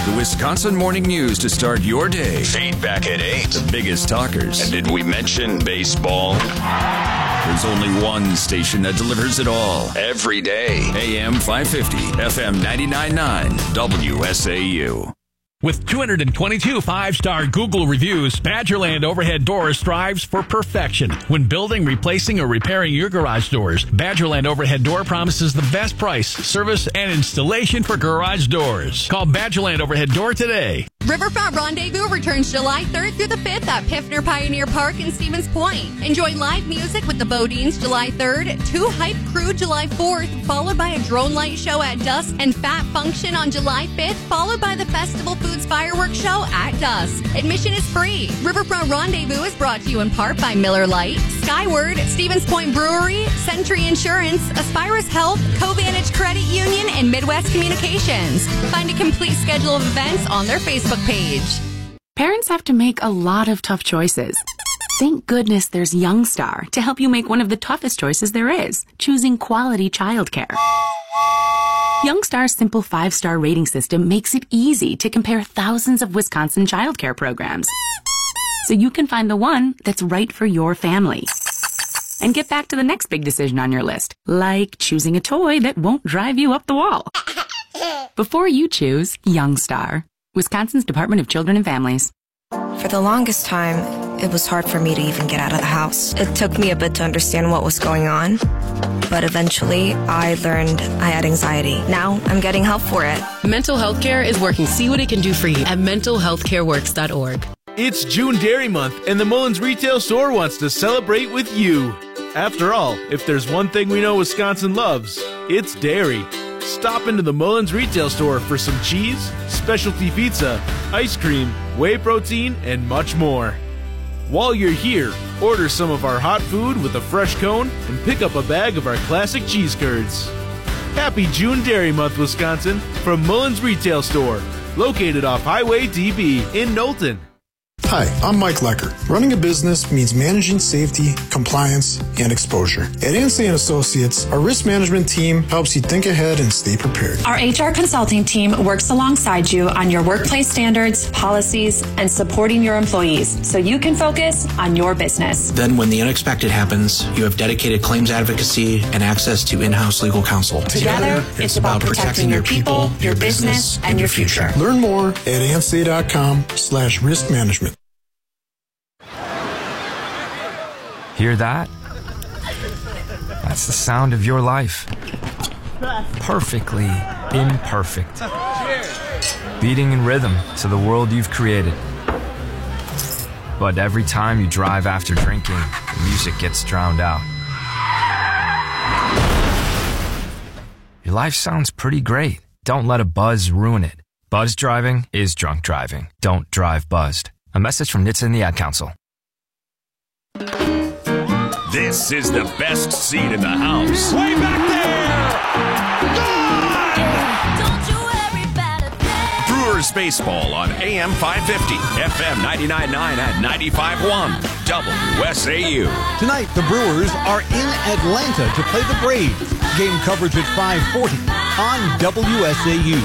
The Wisconsin Morning News to start your day. Feedback at 8. The biggest talkers. And did we mention baseball? There's only one station that delivers it all. Every day. AM 550, FM 99.9, WSAU. With 222 five-star Google reviews, Badgerland Overhead Doors strives for perfection. When building, replacing, or repairing your garage doors, Badgerland Overhead Door promises the best price, service, and installation for garage doors. Call Badgerland Overhead Door today. Riverfront Rendezvous returns July 3rd through the 5th at Piffner Pioneer Park in Stevens Point. Enjoy live music with the Bodines July 3rd, 2 Hype Crew July 4th, followed by a drone light show at dusk, and Fat Function on July 5th, followed by the Festival Foods Fireworks Show at dusk. Admission is free. Riverfront Rendezvous is brought to you in part by Miller Lite, Skyward, Stevens Point Brewery, Century Insurance, Aspirus Health, Covantage Credit Union, and Midwest Communications. Find a complete schedule of events on their Facebook page. Parents have to make a lot of tough choices. Thank goodness there's Youngstar to help you make one of the toughest choices there is, choosing quality childcare. Youngstar's simple 5-star rating system makes it easy to compare thousands of Wisconsin childcare programs, so you can find the one that's right for your family. And get back to the next big decision on your list, like choosing a toy that won't drive you up the wall. Before you choose Youngstar, Wisconsin's Department of Children and Families. For the longest time, it was hard for me to even get out of the house. It took me a bit to understand what was going on, but eventually I learned I had anxiety. Now I'm getting help for it. Mental Health Care is working. See what it can do for you at mentalhealthcareworks.org. It's June Dairy Month, and the Mullins Retail Store wants to celebrate with you. After all, if there's one thing we know Wisconsin loves, it's dairy. Stop into the Mullins Retail Store for some cheese, specialty pizza, ice cream, whey protein, and much more. While you're here, order some of our hot food with a fresh cone and pick up a bag of our classic cheese curds. Happy June Dairy Month, Wisconsin, from Mullins Retail Store, located off Highway DB in Knowlton. Hi, I'm Mike Lecker. Running a business means managing safety, compliance, and exposure. At Ansay & Associates, our risk management team helps you think ahead and stay prepared. Our HR consulting team works alongside you on your workplace standards, policies, and supporting your employees so you can focus on your business. Then when the unexpected happens, you have dedicated claims advocacy and access to in-house legal counsel. Together, it's about protecting your people, your business, and your future. Learn more at ansay.com/risk management. Hear that? That's the sound of your life. Perfectly imperfect. Beating in rhythm to the world you've created. But every time you drive after drinking, the music gets drowned out. Your life sounds pretty great. Don't let a buzz ruin it. Buzz driving is drunk driving. Don't drive buzzed. A message from NHTSA and the Ad Council. This is the best seat in the house. Way back there! Brewers baseball on AM 550, FM 99.9 and 95.1, WSAU. Tonight, the Brewers are in Atlanta to play the Braves. Game coverage at 5:40 on WSAU.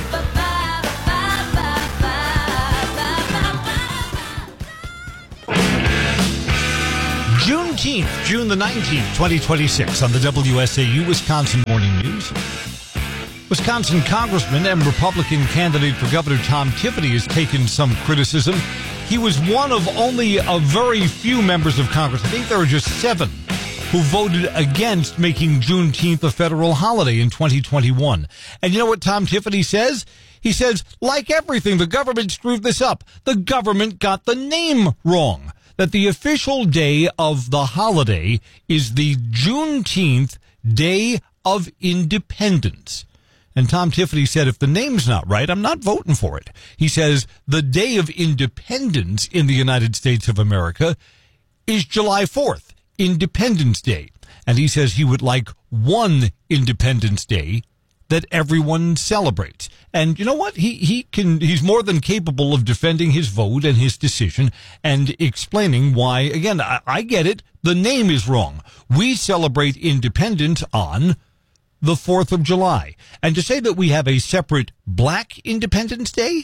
Juneteenth, June the 19th, 2026, on the WSAU Wisconsin Morning News. Wisconsin Congressman and Republican candidate for Governor Tom Tiffany has taken some criticism. He was one of only a very few members of Congress, I think there were just 7, who voted against making Juneteenth a federal holiday in 2021. And you know what Tom Tiffany says? He says, like everything, the government screwed this up. The government got the name wrong. That the official day of the holiday is the Juneteenth Day of Independence. And Tom Tiffany said, if the name's not right, I'm not voting for it. He says the Day of Independence in the United States of America is July 4th, Independence Day. And he says he would like one Independence Day that everyone celebrates. And you know what? He's more than capable of defending his vote and his decision and explaining why, again, I get it. The name is wrong. We celebrate independence on the 4th of July. And to say that we have a separate Black Independence Day,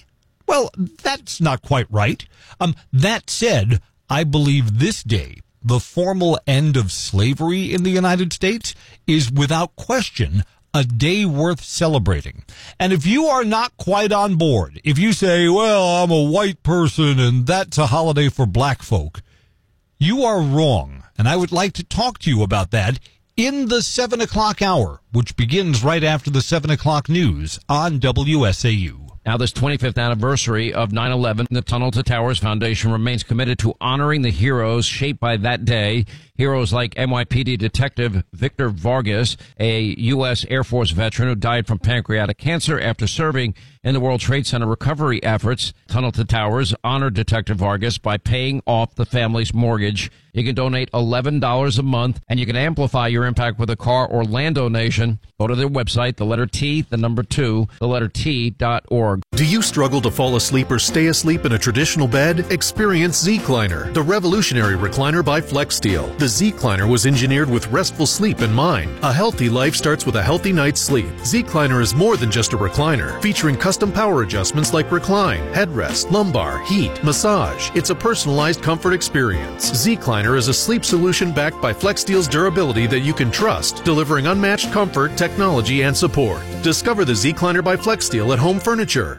Well, that's not quite right. That said, I believe this day, the formal end of slavery in the United States, is without question a day worth celebrating. And if you are not quite on board, if you say, well, I'm a white person and that's a holiday for black folk, you are wrong. And I would like to talk to you about that in the 7 o'clock hour, which begins right after the 7 o'clock news on WSAU. Now, this 25th anniversary of 9/11, the Tunnel to Towers Foundation remains committed to honoring the heroes shaped by that day. Heroes like NYPD Detective Victor Vargas, a U.S. Air Force veteran who died from pancreatic cancer after serving in the World Trade Center recovery efforts. Tunnel to Towers honored Detective Vargas by paying off the family's mortgage. You can donate $11 a month, and you can amplify your impact with a car or land donation. Go to their website, the letter T, the number 2, the letter T.org. Do you struggle to fall asleep or stay asleep in a traditional bed? Experience Z-Cliner, the revolutionary recliner by FlexSteel. The Z-Cliner was engineered with restful sleep in mind. A healthy life starts with a healthy night's sleep. Z-Cliner is more than just a recliner, featuring custom power adjustments like recline, headrest, lumbar, heat, massage. It's a personalized comfort experience. Z-Cliner is a sleep solution backed by FlexSteel's durability that you can trust, delivering unmatched comfort, technology, and support. Discover the Z-Cliner by FlexSteel at Home Furniture.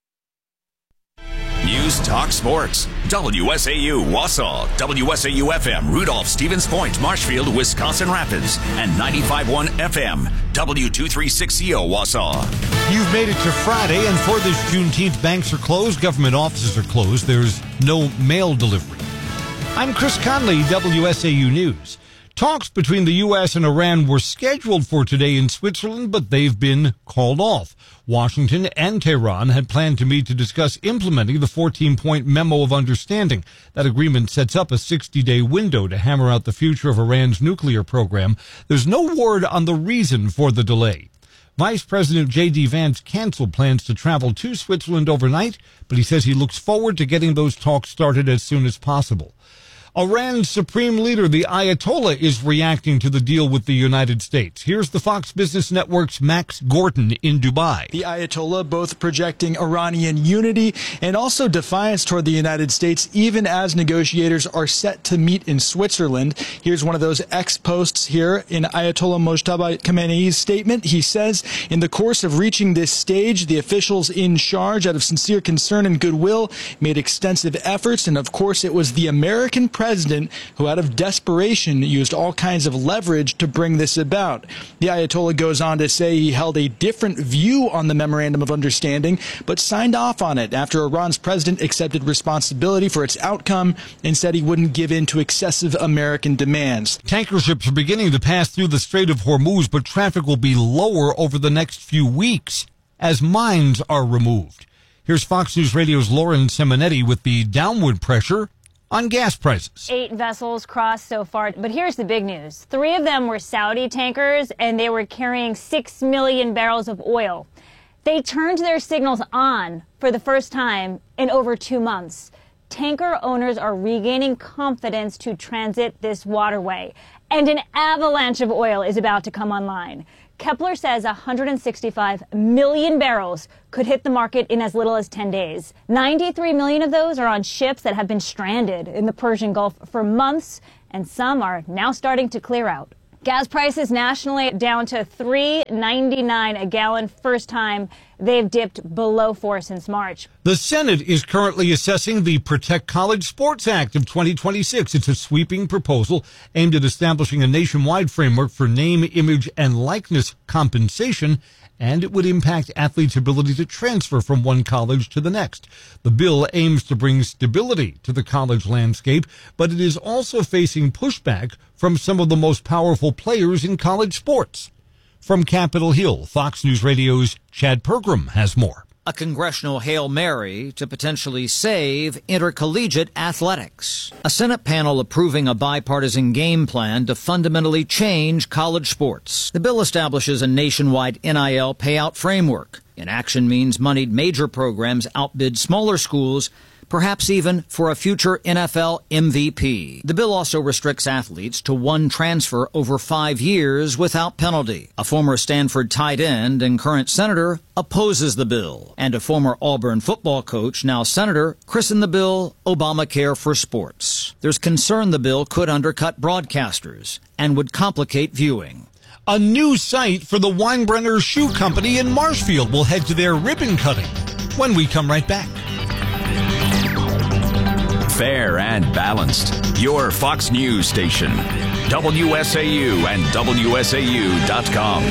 News Talk Sports. WSAU Wausau, WSAU FM Rudolph, Stevens Point, Marshfield, Wisconsin Rapids, and 95.1 FM W236CO Wausau. You've made it to Friday, and for this Juneteenth, banks are closed, government offices are closed. There's no mail delivery. I'm Chris Conley, WSAU News. Talks between the U.S. and Iran were scheduled for today in Switzerland, but they've been called off. Washington and Tehran had planned to meet to discuss implementing the 14-point memo of understanding. That agreement sets up a 60-day window to hammer out the future of Iran's nuclear program. There's no word on the reason for the delay. Vice President J.D. Vance canceled plans to travel to Switzerland overnight, but he says he looks forward to getting those talks started as soon as possible. Iran's supreme leader, the Ayatollah, is reacting to the deal with the United States. Here's the Fox Business Network's Max Gordon in Dubai. The Ayatollah both projecting Iranian unity and also defiance toward the United States, even as negotiators are set to meet in Switzerland. Here's one of those ex-posts here in Ayatollah Mojtaba Khamenei's statement. He says, in the course of reaching this stage, the officials in charge, out of sincere concern and goodwill, made extensive efforts. And of course, it was the American president who, out of desperation, used all kinds of leverage to bring this about. The Ayatollah goes on to say he held a different view on the Memorandum of Understanding, but signed off on it after Iran's president accepted responsibility for its outcome and said he wouldn't give in to excessive American demands. Tanker ships are beginning to pass through the Strait of Hormuz, but traffic will be lower over the next few weeks as mines are removed. Here's Fox News Radio's Lauren Simonetti with the downward pressure on gas prices. 8 vessels crossed so far, but here's the big news. 3 of them were Saudi tankers, and they were carrying 6 million barrels of oil. They turned their signals on for the first time in over 2 months. Tanker owners are regaining confidence to transit this waterway, and an avalanche of oil is about to come online. Kepler says 165 million barrels could hit the market in as little as 10 days. 93 million of those are on ships that have been stranded in the Persian Gulf for months, and some are now starting to clear out. Gas prices nationally down to $3.99 a gallon. First time they've dipped below 4 since March. The Senate is currently assessing the Protect College Sports Act of 2026. It's a sweeping proposal aimed at establishing a nationwide framework for name, image, and likeness compensation, and it would impact athletes' ability to transfer from one college to the next. The bill aims to bring stability to the college landscape, but it is also facing pushback from some of the most powerful players in college sports. From Capitol Hill, Fox News Radio's Chad Pergram has more. A congressional Hail Mary to potentially save intercollegiate athletics. A Senate panel approving a bipartisan game plan to fundamentally change college sports. The bill establishes a nationwide NIL payout framework. Inaction means moneyed major programs outbid smaller schools, perhaps even for a future NFL MVP. The bill also restricts athletes to one transfer over 5 years without penalty. A former Stanford tight end and current senator opposes the bill, and a former Auburn football coach, now senator, christened the bill Obamacare for Sports. There's concern the bill could undercut broadcasters and would complicate viewing. A new site for the Weinbrenner Shoe Company in Marshfield will head to their ribbon cutting when we come right back. Fair and balanced. Your Fox News station. WSAU and WSAU.com.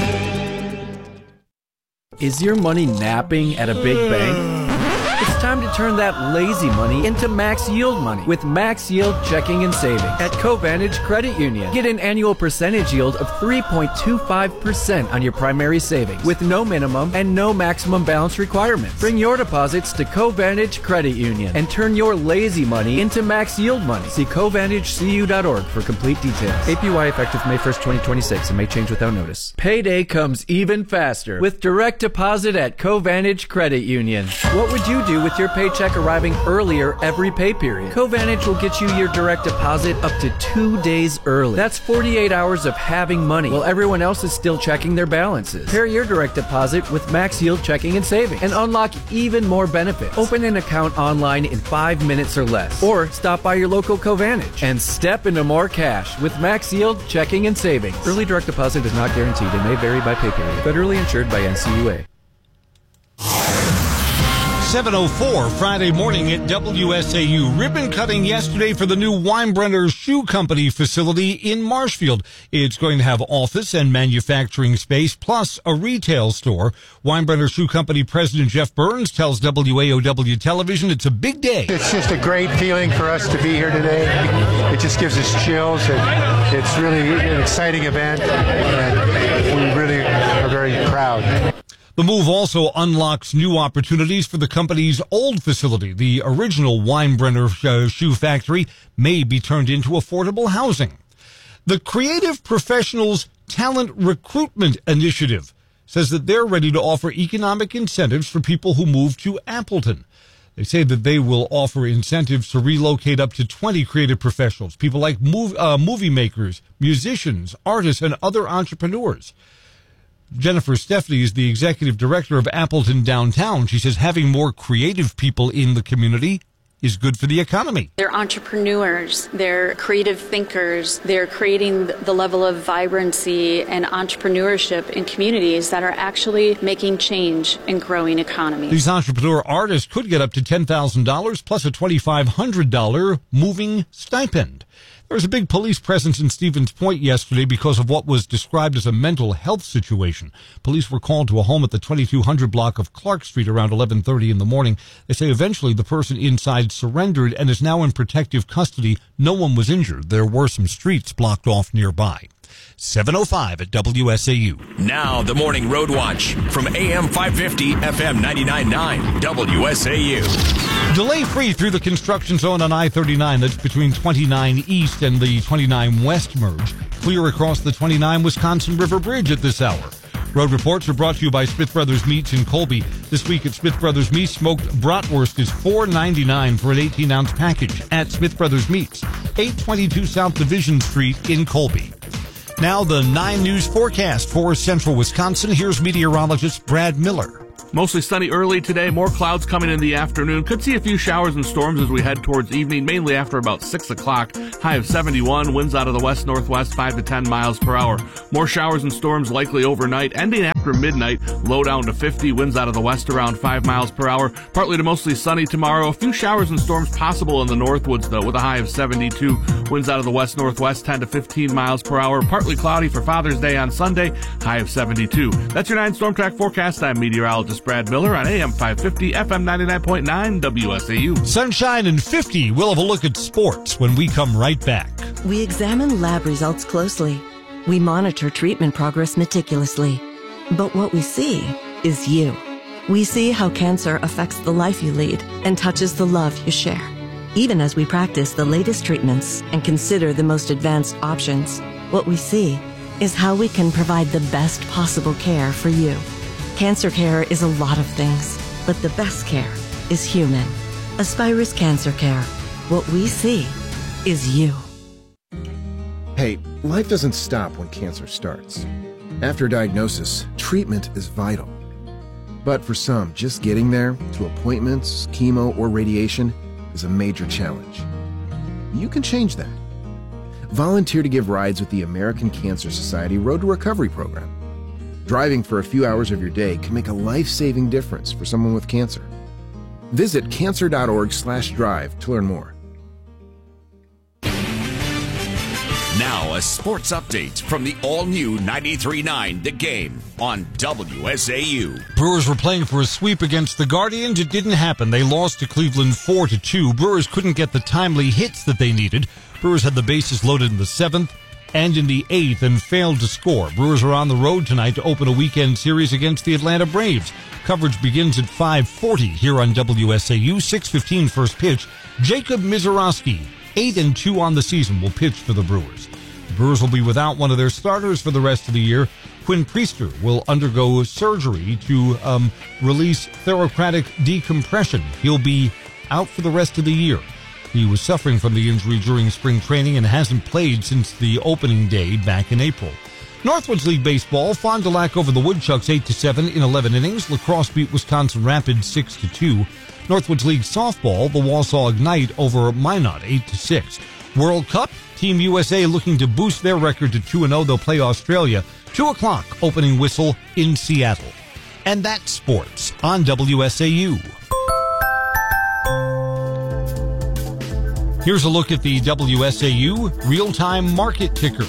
Is your money napping at a big bank? It's time to turn that lazy money into max yield money with Max Yield Checking and Savings at Covantage Credit Union. Get an annual percentage yield of 3.25% on your primary savings with no minimum and no maximum balance requirements. Bring your deposits to Covantage Credit Union and turn your lazy money into max yield money. See CovantageCU.org for complete details. APY effective May 1st, 2026 and may change without notice. Payday comes even faster with direct deposit at Covantage Credit Union. What would you do with your paycheck arriving earlier every pay period? Covantage will get you your direct deposit up to 2 days early. That's 48 hours of having money while everyone else is still checking their balances. Pair your direct deposit with Max Yield Checking and Savings and unlock even more benefits. Open an account online in 5 minutes or less, or stop by your local Covantage and step into more cash with Max Yield Checking and Savings. Early direct deposit is not guaranteed and may vary by pay period. Federally insured by NCUA. 7:04 Friday morning at WSAU. Ribbon cutting yesterday for the new Weinbrenner Shoe Company facility in Marshfield. It's going to have office and manufacturing space plus a retail store. Weinbrenner Shoe Company President Jeff Burns tells WAOW Television it's a big day. It's just a great feeling for us to be here today. It just gives us chills, and it's really an exciting event, and we really are very proud. The move also unlocks new opportunities for the company's old facility. The original Weinbrenner shoe factory may be turned into affordable housing. The Creative Professionals Talent Recruitment Initiative says that they're ready to offer economic incentives for people who move to Appleton. They say that they will offer incentives to relocate up to 20 creative professionals, people like movie makers, musicians, artists, and other entrepreneurs. Jennifer Stephanie is the executive director of Appleton Downtown. She says having more creative people in the community is good for the economy. They're entrepreneurs, they're creative thinkers, they're creating the level of vibrancy and entrepreneurship in communities that are actually making change in growing economies. These entrepreneur artists could get up to $10,000 plus a $2,500 moving stipend. There was a big police presence in Stevens Point yesterday because of what was described as a mental health situation. Police were called to a home at the 2200 block of Clark Street around 11:30 in the morning. They say eventually the person inside surrendered and is now in protective custody. No one was injured. There were some streets blocked off nearby. 7:05 at WSAU. Now the Morning Road Watch from AM 550, FM 99.9, WSAU. Delay-free through the construction zone on I-39 that's between 29 East and the 29 West merge. Clear across the 29 Wisconsin River Bridge at this hour. Road reports are brought to you by Smith Brothers Meats in Colby. This week at Smith Brothers Meats, smoked bratwurst is $4.99 for an 18-ounce package at Smith Brothers Meats, 822 South Division Street in Colby. Now the 9 News forecast for central Wisconsin. Here's meteorologist Brad Miller. Mostly sunny early today, more clouds coming in the afternoon. Could see a few showers and storms as we head towards evening, mainly after about 6 o'clock. High of 71, winds out of the west-northwest 5 to 10 miles per hour. More showers and storms likely overnight, ending after midnight. Low down to 50, winds out of the west around 5 miles per hour. Partly to mostly sunny tomorrow. A few showers and storms possible in the Northwoods, though, with a high of 72. Winds out of the west-northwest 10 to 15 miles per hour. Partly cloudy for Father's Day on Sunday, high of 72. That's your 9 Storm Track forecast. I'm meteorologist Brad Miller on AM 550, FM 99.9, WSAU. Sunshine and 50. We'll have a look at sports when we come right back. We examine lab results closely. We monitor treatment progress meticulously. But what we see is you. We see how cancer affects the life you lead and touches the love you share. Even as we practice the latest treatments and consider the most advanced options, what we see is how we can provide the best possible care for you. Cancer care is a lot of things, but the best care is human. Aspirus Cancer Care. What we see is you. Hey, life doesn't stop when cancer starts. After diagnosis, treatment is vital. But for some, just getting there, to appointments, chemo, or radiation, is a major challenge. You can change that. Volunteer to give rides with the American Cancer Society Road to Recovery program. Driving for a few hours of your day can make a life-saving difference for someone with cancer. Visit cancer.org/drive to learn more. Now, a sports update from the all-new 93.9 The Game on WSAU. Brewers were playing for a sweep against the Guardians. It didn't happen. They lost to Cleveland 4-2. Brewers couldn't get the timely hits that they needed. Brewers had the bases loaded in the 7th and in the 8th and failed to score. Brewers are on the road tonight to open a weekend series against the Atlanta Braves. Coverage begins at 5:40 here on WSAU. 6:15 first pitch. Jacob Misiorowski, 8-2 on the season, will pitch for the Brewers. The Brewers will be without one of their starters for the rest of the year. Quinn Priester will undergo surgery to release therapeutic decompression. He'll be out for the rest of the year. He was suffering from the injury during spring training and hasn't played since the opening day back in April. Northwoods League Baseball, Fond du Lac over the Woodchucks 8-7 in 11 innings. La Crosse beat Wisconsin Rapids 6-2. Northwoods League Softball, the Wausau Ignite over Minot 8-6. World Cup, Team USA looking to boost their record to 2-0. They'll play Australia. 2 o'clock opening whistle in Seattle. And that's sports on WSAU. Here's a look at the WSAU real-time market ticker.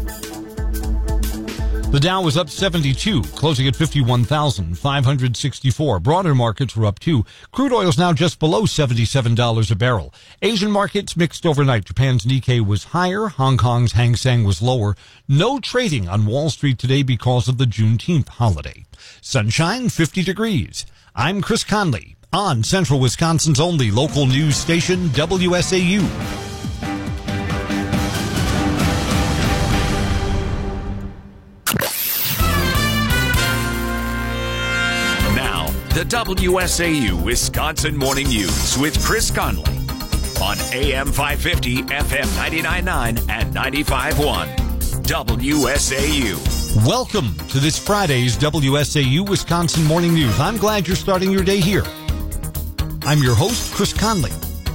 The Dow was up 72, closing at 51,564. Broader markets were up too. Crude oil is now just below $77 a barrel. Asian markets mixed overnight. Japan's Nikkei was higher. Hong Kong's Hang Seng was lower. No trading on Wall Street today because of the Juneteenth holiday. Sunshine, 50 degrees. I'm Chris Conley on Central Wisconsin's only local news station, WSAU. The WSAU Wisconsin Morning News with Chris Conley on AM 550, FM 99.9 and 95.1 WSAU. Welcome to this Friday's WSAU Wisconsin Morning News. I'm glad you're starting your day here. I'm your host, Chris Conley.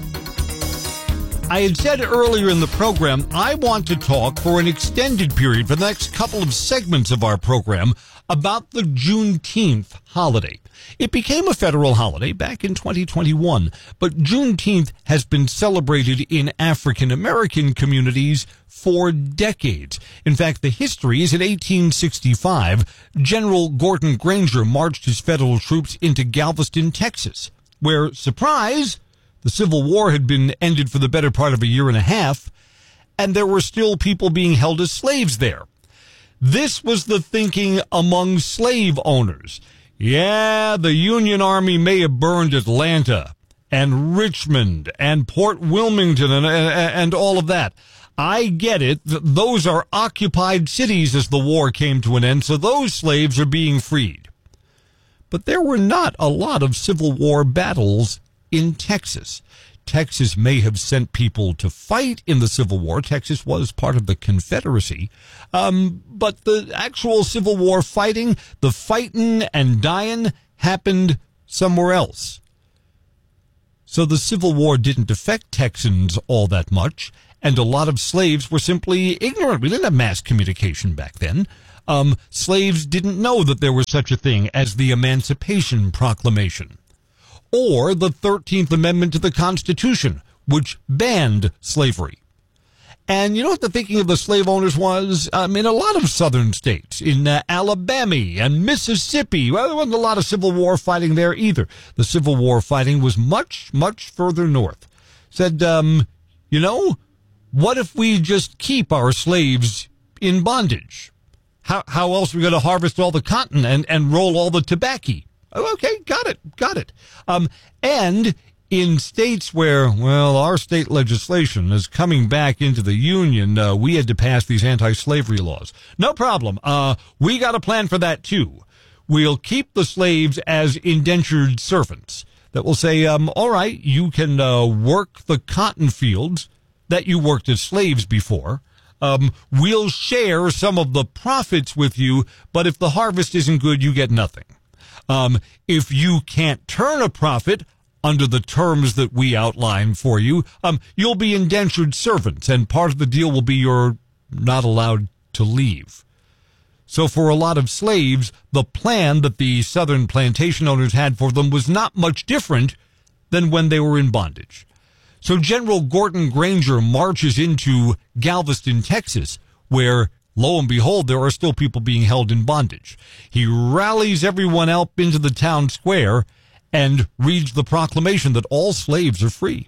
I had said earlier in the program, I want to talk for an extended period, for the next couple of segments of our program, about the Juneteenth holiday. It became a federal holiday back in 2021, but Juneteenth has been celebrated in African American communities for decades. In fact, the history is in 1865, General Gordon Granger marched his federal troops into Galveston, Texas, where, surprise, the Civil War had been ended for the better part of a year and a half, and there were still people being held as slaves there. This was the thinking among slave owners. Yeah, the Union Army may have burned Atlanta and Richmond and Port Wilmington and all of that. I get it. Those are occupied cities as the war came to an end, so those slaves are being freed. But there were not a lot of Civil War battles in Texas. Texas may have sent people to fight in the Civil War. Texas was part of the Confederacy. But the actual Civil War fighting, the fighting and dying, happened somewhere else. So the Civil War didn't affect Texans all that much, and a lot of slaves were simply ignorant. We didn't have mass communication back then. Slaves didn't know that there was such a thing as the Emancipation Proclamation, or the 13th Amendment to the Constitution, which banned slavery. And you know what the thinking of the slave owners was? In a lot of southern states, in Alabama and Mississippi, well, there wasn't a lot of Civil War fighting there either. The Civil War fighting was much, much further north. Said, what if we just keep our slaves in bondage? How else are we going to harvest all the cotton and roll all the tobacco? Okay, got it. And in states where, our state legislation is coming back into the Union, we had to pass these anti-slavery laws. No problem. We got a plan for that, too. We'll keep the slaves as indentured servants. that will say, all right, you can work the cotton fields that you worked as slaves before. We'll share some of the profits with you, but if the harvest isn't good, you get nothing. If you can't turn a profit under the terms that we outline for you, you'll be indentured servants, and part of the deal will be you're not allowed to leave. So for a lot of slaves, the plan that the southern plantation owners had for them was not much different than when they were in bondage. So General Gordon Granger marches into Galveston, Texas, where, lo and behold, there are still people being held in bondage. He rallies everyone up into the town square and reads the proclamation that all slaves are free.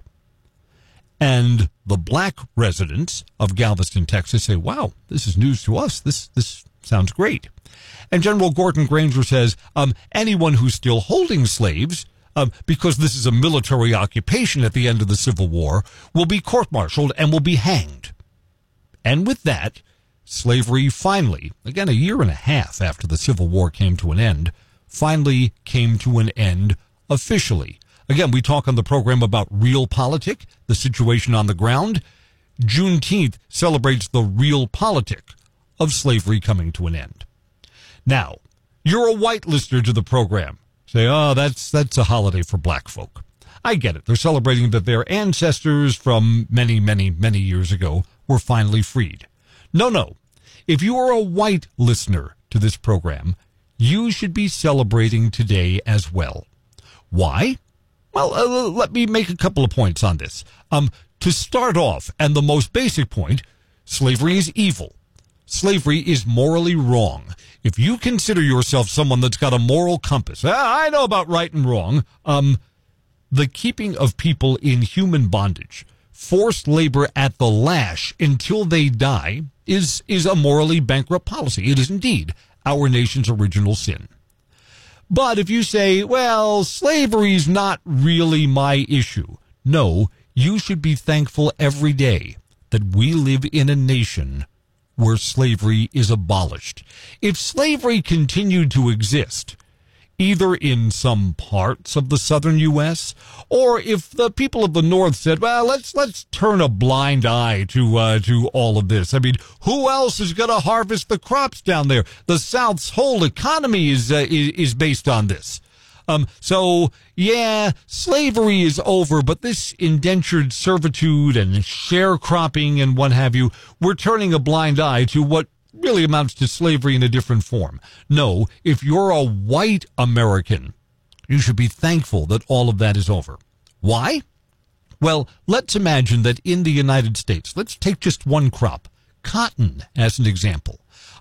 And the black residents of Galveston, Texas say, wow, this is news to us. This sounds great. And General Gordon Granger says, anyone who's still holding slaves, because this is a military occupation at the end of the Civil War, will be court-martialed and will be hanged. And with that, slavery finally, again, a year and a half after the Civil War came to an end, finally came to an end officially. Again, we talk on the program about realpolitik, the situation on the ground. Juneteenth celebrates the realpolitik of slavery coming to an end. Now, you're a white listener to the program. Say, oh, that's a holiday for black folk. I get it. They're celebrating that their ancestors from many, many, many years ago were finally freed. No. If you are a white listener to this program, you should be celebrating today as well. Why? Well, let me make a couple of points on this. To start off, and the most basic point, slavery is evil. Slavery is morally wrong. If you consider yourself someone that's got a moral compass, I know about right and wrong, the keeping of people in human bondage, forced labor at the lash until they die, is a morally bankrupt policy. It is indeed our nation's original sin. But if you say, well, slavery's not really my issue, no, you should be thankful every day that we live in a nation where slavery is abolished. If slavery continued to exist, either in some parts of the southern U.S., or if the people of the North said, well, let's turn a blind eye to all of this. I mean, who else is going to harvest the crops down there? The South's whole economy is based on this. So, yeah, slavery is over, but this indentured servitude and sharecropping and what have you, we're turning a blind eye to what really amounts to slavery in a different form. No, if you're a white American, you should be thankful that all of that is over. Why? Well, let's imagine that in the United States, let's take just one crop, cotton as an example.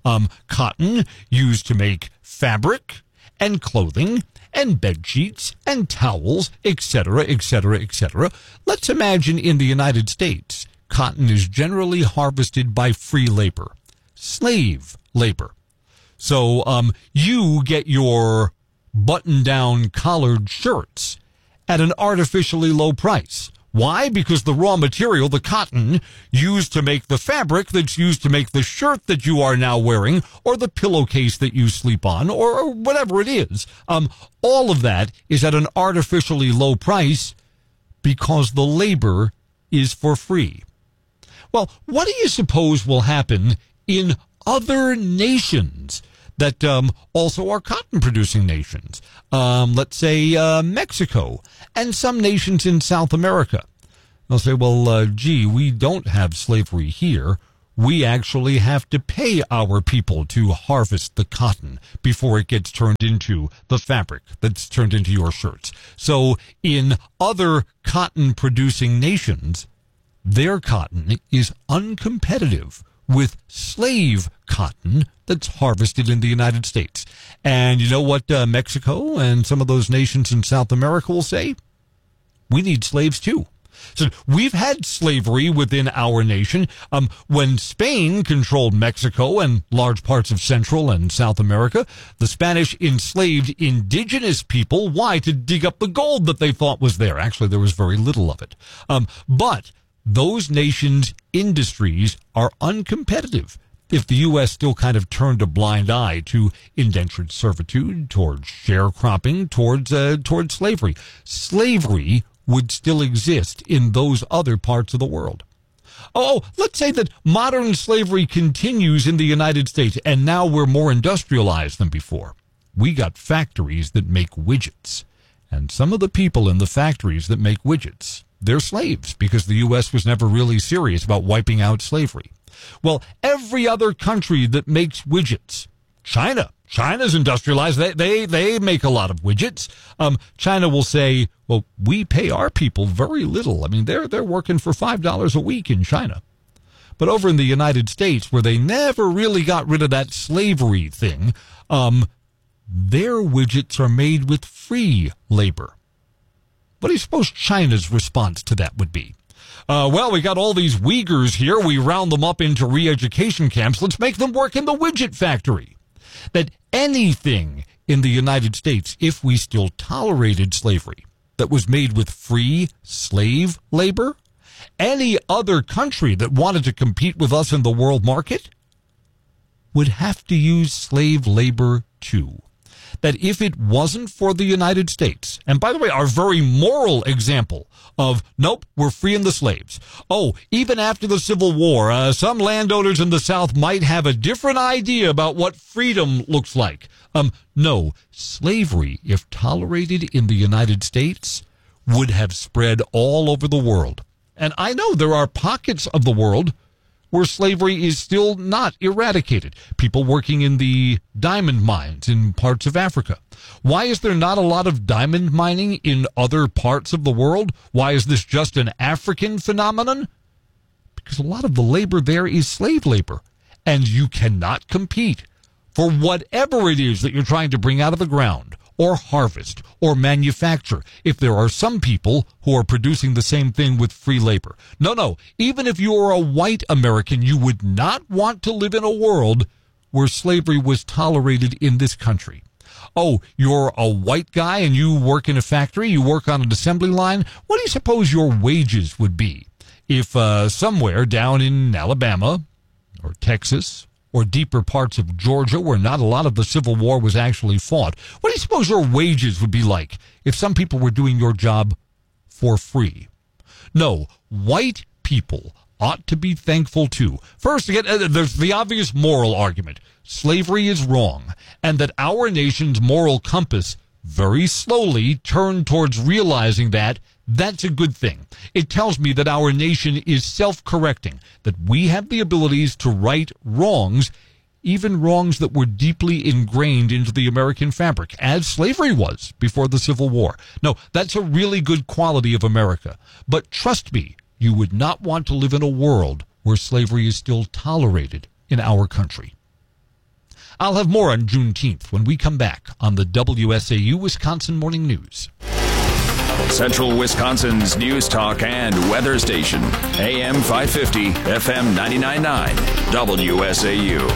Cotton used to make fabric and clothing and bed sheets and towels, etc., etc., etc. Let's imagine in the United States, cotton is generally harvested by free labor, slave labor. So you get your button-down collared shirts at an artificially low price. Why? Because the raw material, the cotton, used to make the fabric that's used to make the shirt that you are now wearing, or the pillowcase that you sleep on, or whatever it is, all of that is at an artificially low price because the labor is for free. Well, what do you suppose will happen in other nations that also are cotton-producing nations? Let's say Mexico and some nations in South America. They'll say, well, gee, we don't have slavery here. We actually have to pay our people to harvest the cotton before it gets turned into the fabric that's turned into your shirts. So in other cotton-producing nations, their cotton is uncompetitive with slave cotton that's harvested in the United States. And you know what Mexico and some of those nations in South America will say? We need slaves too. So we've had slavery within our nation. When Spain controlled Mexico and large parts of Central and South America, the Spanish enslaved indigenous people. Why? To dig up the gold that they thought was there. Actually, there was very little of it. But those nations' industries are uncompetitive. if the U.S. still kind of turned a blind eye to indentured servitude, towards sharecropping, towards slavery. Slavery would still exist in those other parts of the world. Oh, let's say that modern slavery continues in the United States, and now we're more industrialized than before. We got factories that make widgets, and some of the people in the factories that make widgets, they're slaves because the U.S. was never really serious about wiping out slavery. Well, every other country that makes widgets, China's industrialized. They make a lot of widgets. China will say, well, we pay our people very little. I mean, they're working for $5 a week in China. But over in the United States, where they never really got rid of that slavery thing, their widgets are made with free labor. What do you suppose China's response to that would be? Well, we got all these Uyghurs here. We round them up into re-education camps. Let's make them work in the widget factory. That anything in the United States, if we still tolerated slavery, that was made with free slave labor, any other country that wanted to compete with us in the world market would have to use slave labor too. That if it wasn't for the United States, and by the way, our very moral example of, nope, we're freeing the slaves. Oh, even after the Civil War, some landowners in the South might have a different idea about what freedom looks like. No, slavery, if tolerated in the United States, would have spread all over the world. And I know there are pockets of the world where slavery is still not eradicated. People working in the diamond mines in parts of Africa. Why is there not a lot of diamond mining in other parts of the world? Why is this just an African phenomenon? Because a lot of the labor there is slave labor, and you cannot compete for whatever it is that you're trying to bring out of the ground or harvest or manufacture if there are some people who are producing the same thing with free labor. No, even if you are a white American, you would not want to live in a world where slavery was tolerated in this country. Oh, you're a white guy and you work in a factory, you work on an assembly line. What do you suppose your wages would be if somewhere down in Alabama or Texas or deeper parts of Georgia where not a lot of the Civil War was actually fought, what do you suppose your wages would be like if some people were doing your job for free? No, white people ought to be thankful too. First, again, there's the obvious moral argument. Slavery is wrong, and that our nation's moral compass very slowly turned towards realizing that that's a good thing. It tells me that our nation is self-correcting, that we have the abilities to right wrongs, even wrongs that were deeply ingrained into the American fabric, as slavery was before the Civil War. No, that's a really good quality of America. But trust me, you would not want to live in a world where slavery is still tolerated in our country. I'll have more on Juneteenth when we come back on the WSAU Wisconsin Morning News. Central Wisconsin's news talk and weather station. AM 550, FM 99.9, WSAU.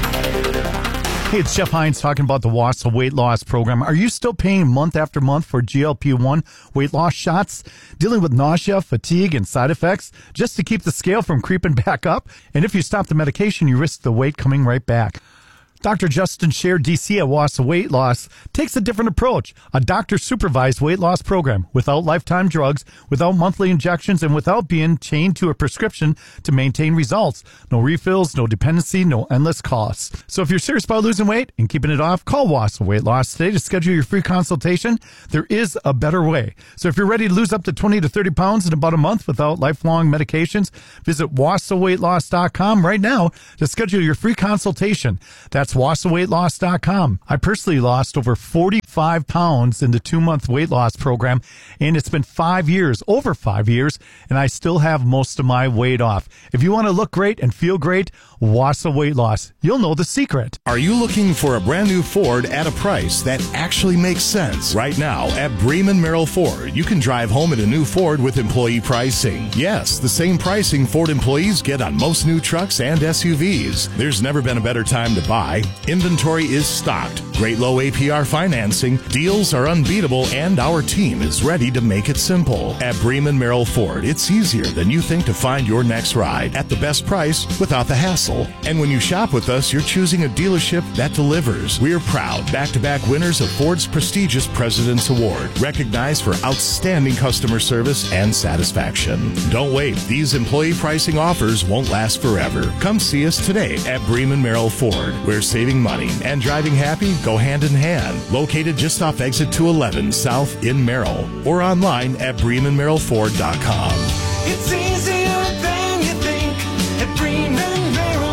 Hey, it's Jeff Hines talking about the WASA weight loss program. Are you still paying month after month for GLP-1 weight loss shots? Dealing with nausea, fatigue, and side effects just to keep the scale from creeping back up? And if you stop the medication, you risk the weight coming right back. Dr. Justin Scher, DC at WASA Weight Loss, takes a different approach. A doctor-supervised weight loss program without lifetime drugs, without monthly injections, and without being chained to a prescription to maintain results. No refills, no dependency, no endless costs. So if you're serious about losing weight and keeping it off, call WASA Weight Loss today to schedule your free consultation. There is a better way. So if you're ready to lose up to 20 to 30 pounds in about a month without lifelong medications, visit wasaweightloss.com right now to schedule your free consultation. That's wasaweightloss.com. I personally lost over 45 pounds in the 2-month weight loss program, and it's been 5 years, over 5 years, and I still have most of my weight off. If you want to look great and feel great, WASA Weight Loss. You'll know the secret. Are you looking for a brand new Ford at a price that actually makes sense? Right now at Bremen Merrill Ford, you can drive home in a new Ford with employee pricing. Yes, the same pricing Ford employees get on most new trucks and SUVs. There's never been a better time to buy why? Inventory is stocked, great low APR financing, deals are unbeatable, and our team is ready to make it simple. At Bremen Merrill Ford, it's easier than you think to find your next ride at the best price without the hassle. And when you shop with us, you're choosing a dealership that delivers. We're proud back-to-back winners of Ford's prestigious President's Award, recognized for outstanding customer service and satisfaction. Don't wait. These employee pricing offers won't last forever. Come see us today at Bremen Merrill Ford, where saving money and driving happy go hand in hand. Located just off exit 211 South in Merrill, or online at BremenMerrillFord.com. It's easier than you think at Bremen Merrill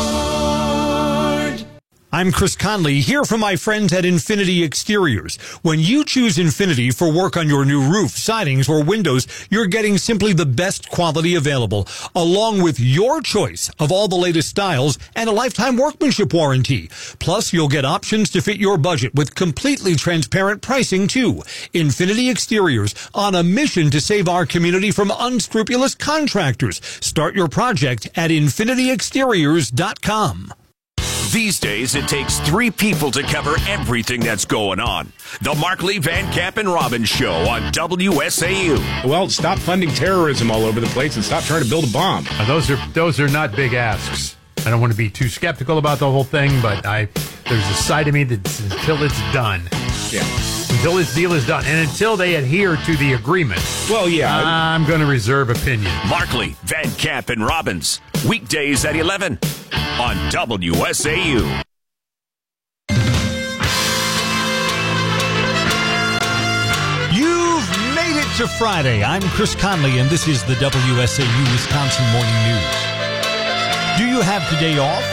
Ford. I'm Chris Conley, here from my friends at Infinity Exteriors. When you choose Infinity for work on your new roof, sidings, or windows, you're getting simply the best quality available, along with your choice of all the latest styles and a lifetime workmanship warranty. Plus, you'll get options to fit your budget with completely transparent pricing, too. Infinity Exteriors, on a mission to save our community from unscrupulous contractors. Start your project at infinityexteriors.com. These days, it takes 3 people to cover everything that's going on. The Markley, Van Camp, and Robbins Show on WSAU. Well, stop funding terrorism all over the place and stop trying to build a bomb. Those are not big asks. I don't want to be too skeptical about the whole thing, but there's a side of me that's until it's done. Yeah. Until this deal is done, and until they adhere to the agreement. Well, yeah. I'm going to reserve opinion. Markley, Van Camp, and Robbins. Weekdays at 11 on WSAU. You've made it to Friday. I'm Chris Conley, and this is the WSAU Wisconsin Morning News. Do you have today off?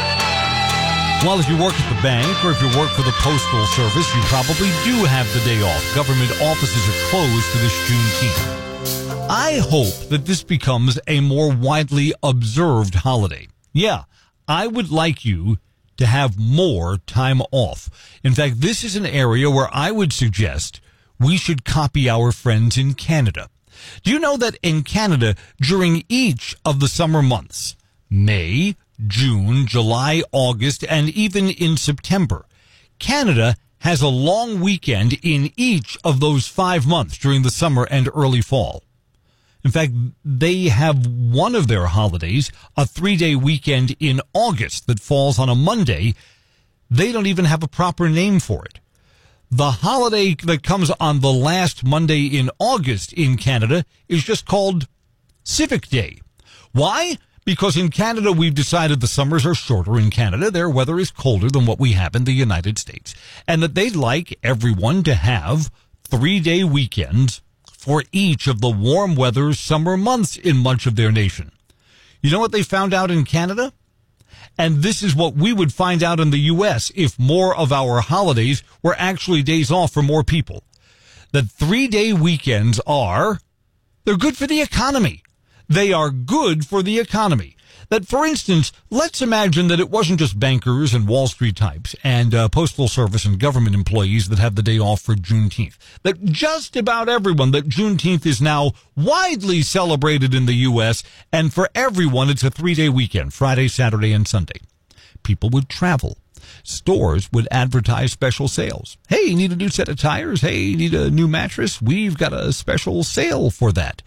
Well, if you work at the bank or if you work for the Postal Service, you probably do have the day off. Government offices are closed for this Juneteenth. I hope that this becomes a more widely observed holiday. Yeah, I would like you to have more time off. In fact, this is an area where I would suggest we should copy our friends in Canada. Do you know that in Canada, during each of the summer months, May, June, July, August, and even in September, Canada has a long weekend in each of those 5 months during the summer and early fall. In fact, they have one of their holidays, a 3-day weekend in August that falls on a Monday. They don't even have a proper name for it. The holiday that comes on the last Monday in August in Canada is just called Civic Day. Why? Because in Canada, we've decided the summers are shorter in Canada. Their weather is colder than what we have in the United States. And that they'd like everyone to have 3-day weekends for each of the warm weather summer months in much of their nation. You know what they found out in Canada? And this is what we would find out in the U.S. if more of our holidays were actually days off for more people. That 3-day weekends they're good for the economy. They are good for the economy. That, for instance, let's imagine that it wasn't just bankers and Wall Street types and Postal Service and government employees that have the day off for Juneteenth. That just about everyone, that Juneteenth is now widely celebrated in the U.S., and for everyone it's a 3-day weekend, Friday, Saturday, and Sunday. People would travel. Stores would advertise special sales. Hey, you need a new set of tires? Hey, you need a new mattress? We've got a special sale for that.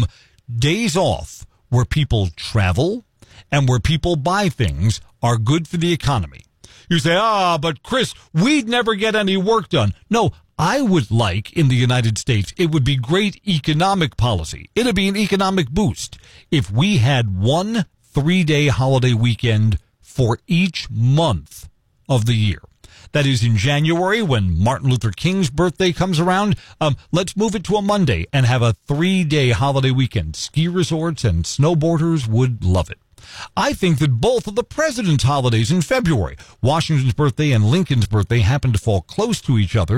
Days off where people travel and where people buy things are good for the economy. You say, but Chris, we'd never get any work done. No, I would like in the United States, it would be great economic policy. It'd be an economic boost if we had one 3-day holiday weekend for each month of the year. That is, in January, when Martin Luther King's birthday comes around, let's move it to a Monday and have a 3-day holiday weekend. Ski resorts and snowboarders would love it. I think that both of the president's holidays in February, Washington's birthday and Lincoln's birthday, happen to fall close to each other.